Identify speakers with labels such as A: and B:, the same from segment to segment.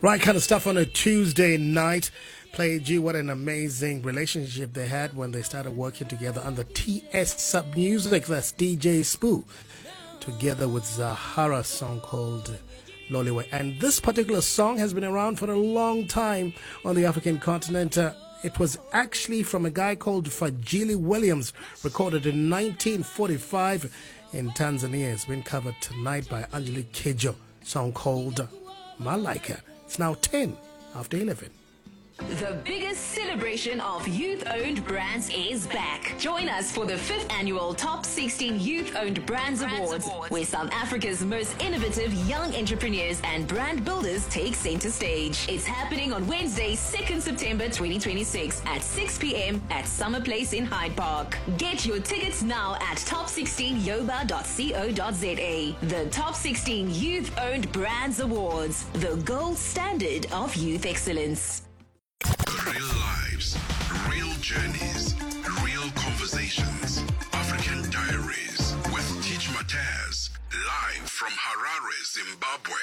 A: Right kind of stuff on a Tuesday night. Played you what an amazing relationship they had when they started working together under TS Sub Music. That's DJ Spoo together with Zahara, song called Loliwe. And this particular song has been around for a long time on the African continent. It was actually from a guy called Fajili Williams, recorded in 1945 in Tanzania. It's been covered tonight by Angelique Kidjo, song called Malaika. It's now 10 after 11.
B: The biggest celebration of youth-owned brands is back. Join us for the 5th annual Top 16 Youth-Owned Brands Awards, where South Africa's most innovative young entrepreneurs and brand builders take center stage. It's happening on Wednesday, 2nd September 2026 at 6 p.m. at Summer Place in Hyde Park. Get your tickets now at top16yoba.co.za. The Top 16 Youth-Owned Brands Awards, the gold standard of youth excellence.
C: Real lives, real journeys, real conversations. African Diaries with Teach Mataz, live from Harare, Zimbabwe.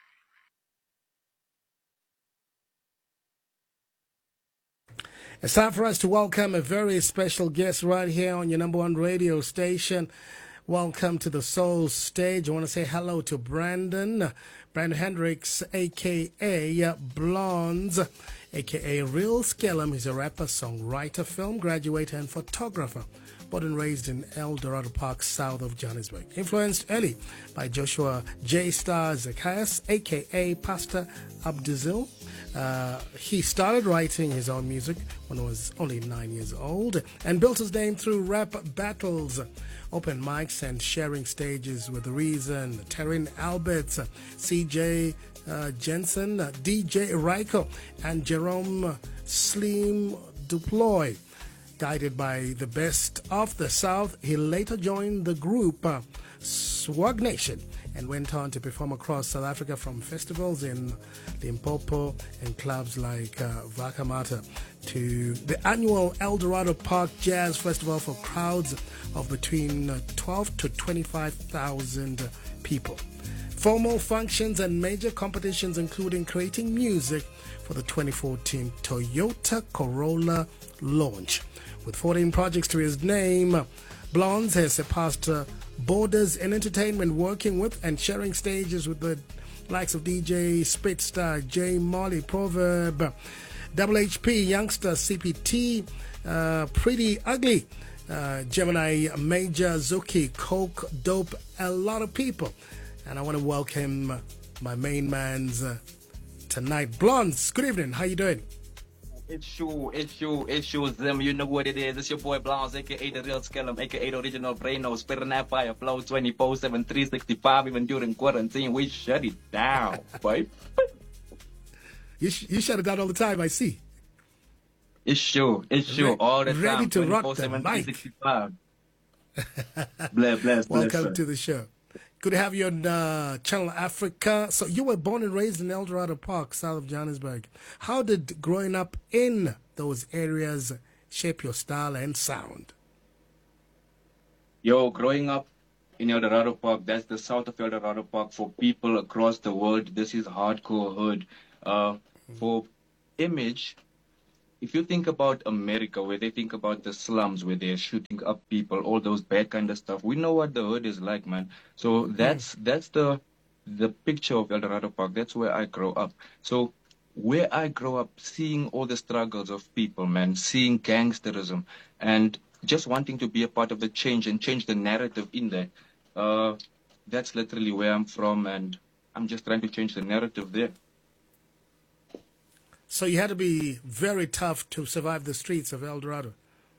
A: It's time for us to welcome a very special guest right here on your number one radio station. Welcome to the Soul Stage. I want to say hello to Brandon Hendricks, a.k.a. Blondes, a.k.a. Real Skellum. He's a rapper, songwriter, film graduate, and photographer. Born and raised in El Dorado Park, south of Johannesburg. Influenced early by Joshua J. Star Zacchaeus, a.k.a. Pastor Abduzil. He started writing his own music when he was only 9 years old and built his name through rap battles, open mics, and sharing stages with Reason, Terrin Alberts, CJ Jensen, DJ Raiko, and Jerome Slim Duploy. Guided by the best of the South, he later joined the group Swag Nation and went on to perform across South Africa from festivals in Limpopo and clubs like Vakamata to the annual El Dorado Park Jazz Festival for crowds of between 12 to 25,000 people. Formal functions and major competitions, including creating music for the 2014 Toyota Corolla launch. With 14 projects to his name, Blondes has surpassed borders in entertainment, working with and sharing stages with the likes of DJ Spitstar, J Molly, Proverb, Double HP, Youngster, CPT, Pretty Ugly, Gemini, Major, Zuki, Coke, Dope, a lot of people. And I want to welcome my main man's tonight. Blondes, good evening. How you doing?
D: It's you, Zim. You know what it is. It's your boy Blondes, aka the Real Skellum, aka the original Braino, spitting that fire, flow 24/7, 365. Even during quarantine, we shut it down, boy.
A: You shut it down all the time, I see.
D: It's you, all the time.
A: Ready to rock the
D: 24/7,
A: mic.
D: 365. bless.
A: Welcome to the show. Good to have you on Channel Africa. So you were born and raised in El Dorado Park, south of Johannesburg. How did growing up in those areas shape your style and sound?
D: Yo, growing up in El Dorado Park, that's the south of El Dorado Park. For people across the world, this is hardcore hood. For image, if you think about America, where they think about the slums, where they're shooting up people, all those bad kind of stuff, we know what the hood is like, man. So that's the picture of El Dorado Park. That's where I grow up. So where I grow up, seeing all the struggles of people, man, seeing gangsterism, and just wanting to be a part of the change and change the narrative in that. That's literally where I'm from, and I'm just trying to change the narrative there.
A: So you had to be very tough to survive the streets of El Dorado.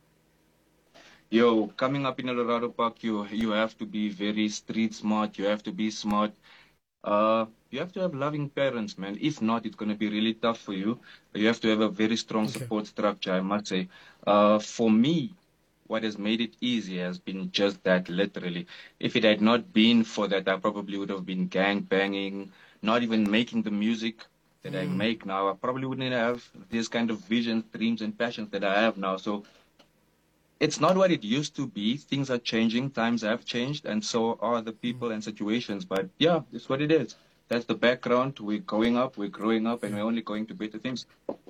D: Yo, coming up in El Dorado Park, you have to be very street smart. You have to be smart. You have to have loving parents, man. If not, it's going to be really tough for you. You have to have a very strong support structure, I must say. For me, what has made it easy has been just that, literally. If it had not been for that, I probably would have been gang banging, not even making the music that I make now. I probably wouldn't have this kind of visions, dreams, and passions that I have now. So it's not what it used to be. Things are changing. Times have changed, and so are the people and situations. But yeah, it's what it is. That's the background. We're growing up, and we're only going to better things.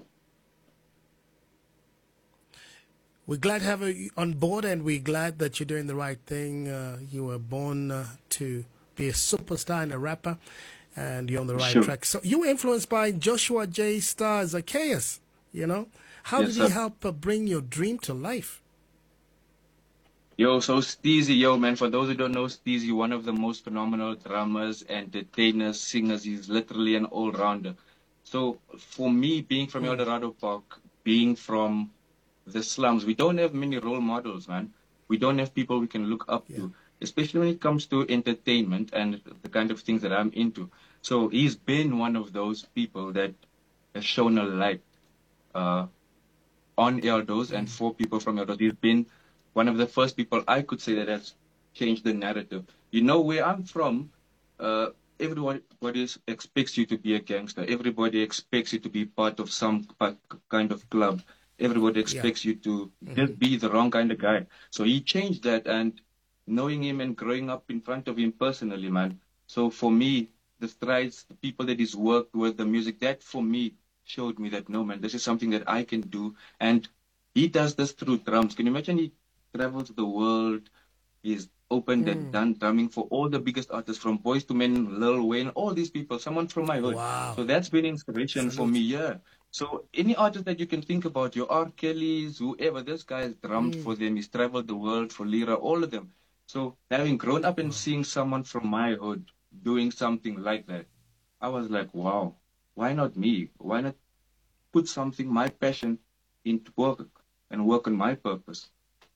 A: We're glad to have you on board, and we're glad that you're doing the right thing. You were born to be a superstar and a rapper, and you're on the right track. So you were influenced by Joshua J. Starr Zacchaeus, you know? How did he help bring your dream to life?
D: Yo, so Steezy, man, for those who don't know Steezy, one of the most phenomenal drummers, entertainers, singers. He's literally an all-rounder. So for me, being from El Dorado Park, being from the slums, we don't have many role models, man. We don't have people we can look up to, especially when it comes to entertainment and the kind of things that I'm into. So he's been one of those people that has shown a light on Eldos and for people from Eldos. He's been one of the first people I could say that has changed the narrative. You know, where I'm from, everybody expects you to be a gangster. Everybody expects you to be part of some kind of club. Everybody expects you to just be the wrong kind of guy. So he changed that, and knowing him and growing up in front of him personally, man. So for me, the strides, the people that he's worked with, the music, that for me showed me that, no, man, this is something that I can do. And he does this through drums. Can you imagine? He travels the world. He's opened and done drumming for all the biggest artists, from Boyz II Men, Lil Wayne, all these people, someone from my hood.
A: Wow.
D: So that's been inspiration for me, yeah. So any artist that you can think about, your R. Kelly's, whoever, this guy has drummed for them. He's traveled the world for Lyra, all of them. So having grown up and seeing someone from my hood doing something like that, I was like, wow, why not me? Why not put something, my passion, into work and work on my purpose?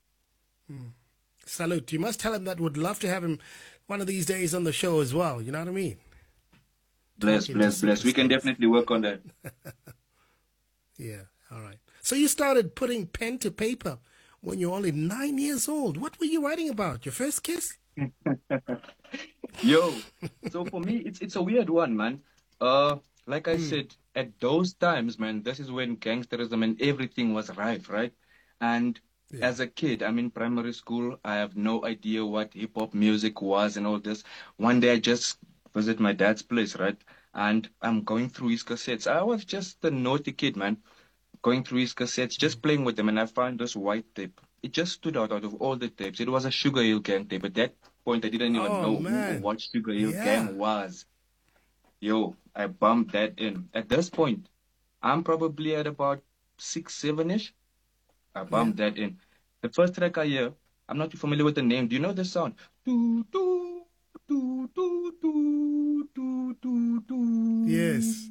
A: Salute. You must tell him that would love to have him one of these days on the show as well. You know what I mean?
D: Bless. We can definitely work on that.
A: Yeah, all right. So you started putting pen to paper when you were only 9 years old. What were you writing about? Your first kiss?
D: Yo, so for me, it's a weird one, man. Like I said, at those times, man, this is when gangsterism and everything was rife, right? And as a kid, I'm in primary school. I have no idea what hip-hop music was and all this. One day I just visit my dad's place, right? And I'm going through his cassettes. I was just a naughty kid, man, going through his cassettes, just playing with them. And I found this white tape. It just stood out of all the tapes. It was a Sugar Hill Gang tape. At that point, I didn't even know what Sugar Hill Gang was. Yo, I bumped that in. At this point, I'm probably at about 6, 7-ish. I bumped that in. The first track I hear, I'm not too familiar with the name. Do you know the sound? Do, do, do, do, do, do, do, do.
A: Yes.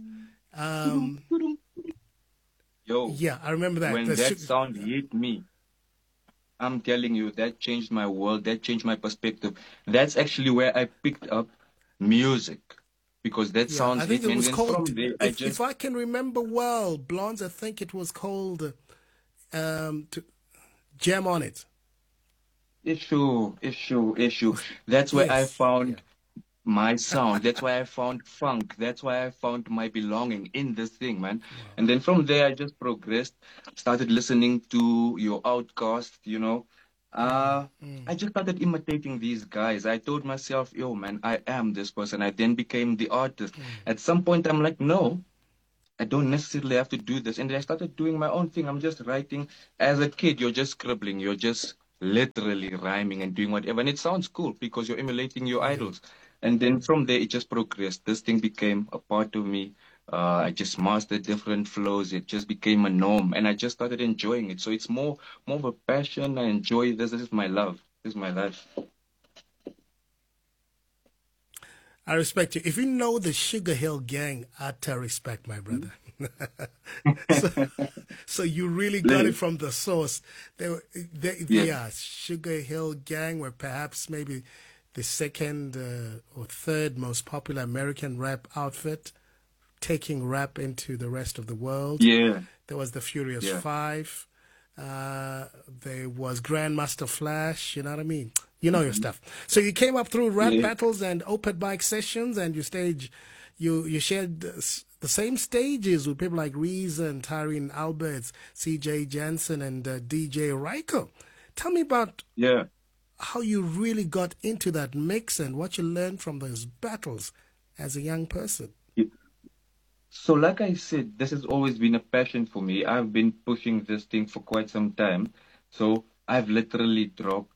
D: Yo.
A: Yeah, I remember that.
D: When that sound hit me, I'm telling you, that changed my world. That changed my perspective. That's actually where I picked up music. Because that sounds
A: I think
D: hit
A: it
D: me.
A: was
D: And
A: called,
D: from there,
A: if I can remember well, Blondes, I think it was called Jam on It.
D: Issue. That's where I found my sound. That's why I found funk. That's why I found my belonging in this thing, man. Wow. And then from there, I just progressed, started listening to your Outcast, you know. I just started imitating these guys. I told myself, yo, man, I am this person. I then became the artist. At some point, I'm like, no, I don't necessarily have to do this. And I started doing my own thing. I'm just writing. As a kid, you're just scribbling. You're just literally rhyming and doing whatever. And it sounds cool because you're emulating your idols. And then from there, it just progressed. This thing became a part of me. I just mastered different flows. It just became a norm. And I just started enjoying it. So it's more of a passion. I enjoy this. This is my love. This is my life.
A: I respect you. If you know the Sugar Hill Gang, utter respect, my brother. so you really got it from the source. They are Sugar Hill Gang were perhaps maybe the second or third most popular American rap outfit, taking rap into the rest of the world.
D: Yeah.
A: There was the Furious Five. There was Grandmaster Flash. You know what I mean? You know your stuff. So you came up through rap battles and open mic sessions, and you shared the same stages with people like Reza and Tyrene Alberts, CJ Jensen, and DJ Ryko. Tell me about how you really got into that mix and what you learned from those battles as a young person?
D: So, like I said, this has always been a passion for me. I've been pushing this thing for quite some time. So, I've literally dropped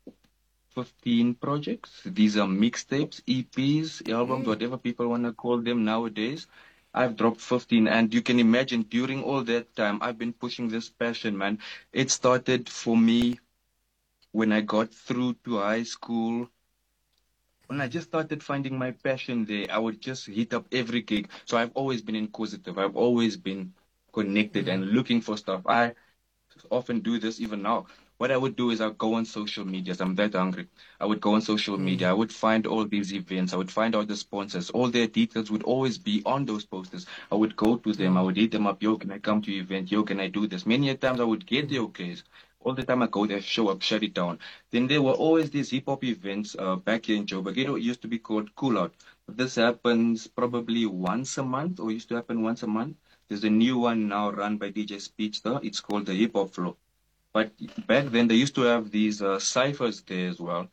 D: 15 projects. These are mixtapes, EPs, albums, whatever people want to call them nowadays. I've dropped 15, and you can imagine during all that time, I've been pushing this passion, man. It started for me when I got through to high school. When I just started finding my passion there, I would just hit up every gig. So I've always been inquisitive. I've always been connected and looking for stuff. I often do this even now. What I would do is I'd go on social media. I'm that hungry. I would go on social media. I would find all these events. I would find out the sponsors. All their details would always be on those posters. I would go to them. I would hit them up. Yo, can I come to your event? Yo, can I do this? Many a times I would get the okays. All the time I go there, show up, shut it down. Then there were always these hip-hop events back here in Joburg. It used to be called Cool Out. This happens probably once a month, or used to happen once a month. There's a new one now run by DJ Speedster. It's called the Hip Hop Flow. But back then, they used to have these ciphers there as well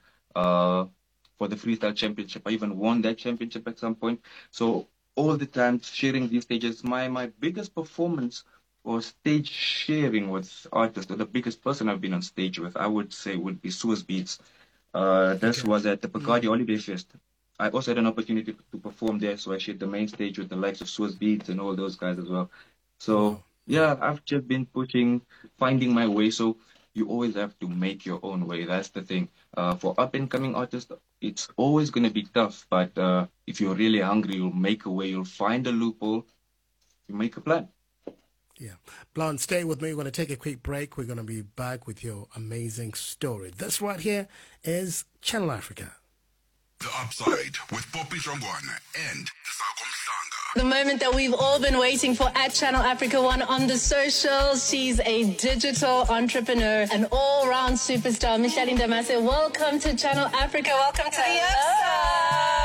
D: for the Freestyle Championship. I even won that championship at some point. So all the time sharing these stages. My biggest performance or stage sharing with artists, or the biggest person I've been on stage with, I would say would be Suez Beats. This was at the Bacardi Holiday Fest. I also had an opportunity to perform there, so I shared the main stage with the likes of Suez Beats and all those guys as well. So yeah, I've just been pushing, finding my way. So you always have to make your own way. That's the thing. For up-and-coming artists, it's always going to be tough. But if you're really hungry, you'll make a way. You'll find a loophole. You make a plan.
A: Yeah. Blonde, stay with me. We're going to take a quick break. We're going to be back with your amazing story. This right here is Channel Africa.
C: The Upside with Poppy Jongwana and Nsako Mhlanga.
E: The moment that we've all been waiting for at Channel Africa One on the socials. She's a digital entrepreneur, an all-round superstar. Micheline Damase, welcome to Channel Africa. Welcome to the Upside.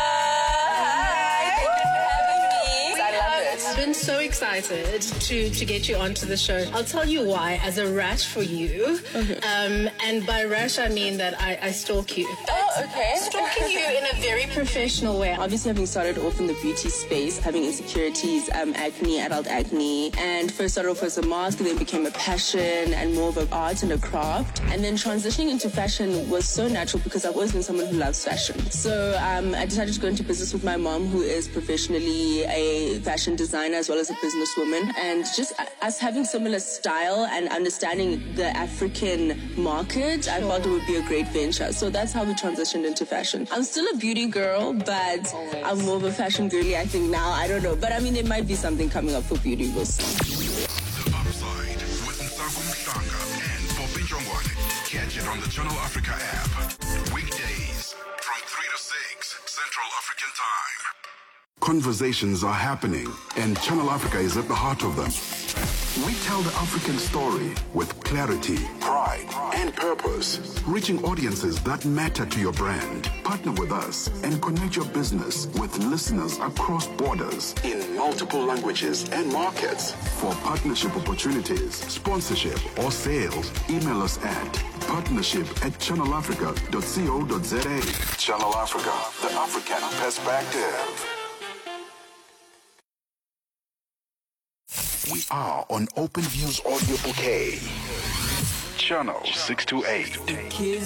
E: I've been so excited to get you onto the show. I'll tell you why, as a rash for you. And by rash, I mean that I stalk you.
F: Oh, okay.
E: Stalking you in a very professional way.
F: Obviously, having started off in the beauty space, having insecurities, acne, adult acne, and first started off as a mask, then became a passion and more of an art and a craft. And then transitioning into fashion was so natural because I've always been someone who loves fashion. So I decided to go into business with my mom, who is professionally a fashion designer as well as a businesswoman, and just us having similar style and understanding the African market, I felt it would be a great venture. So that's how we transitioned into fashion. I'm still a beauty girl, but I'm more of a fashion girly, I think now. I don't know. But I mean, there might be something coming up for beauty. We'll see.
C: The Upside with Nsako Mhlanga and Poppy Jongwane. Catch it on the Channel Africa app. Weekdays from 3 to 6 Central African Time. Conversations are happening, and Channel Africa is at the heart of them. We tell the African story with clarity, pride, and purpose, reaching audiences that matter to your brand. Partner with us and connect your business with listeners across borders in multiple languages and markets. For partnership opportunities, sponsorship, or sales, email us at partnership@channelafrica.co.za. Channel Africa, the African perspective. We are on Open Views Audio Bouquet. Channel 628.